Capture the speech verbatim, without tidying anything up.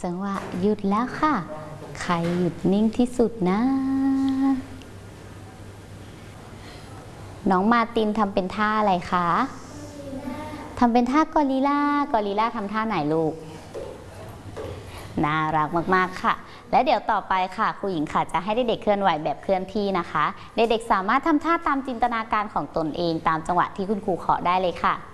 จังหวะหยุดแล้วค่ะใครหยุดนิ่งที่สุดนะน้องมาตินทำเป็นท่าอะไรคะทำเป็นท่ากอริลลากอริลลาทำท่าไหนลูกน่ารักมากๆค่ะและเดี๋ยวต่อไปค่ะครูหญิงค่ะจะให้เด็กๆเคลื่อนไหวแบบเคลื่อนที่นะคะเด็กๆสามารถทำท่าตามจินตนาการของตนเองตามจังหวะที่คุณครูขอได้เลยค่ะ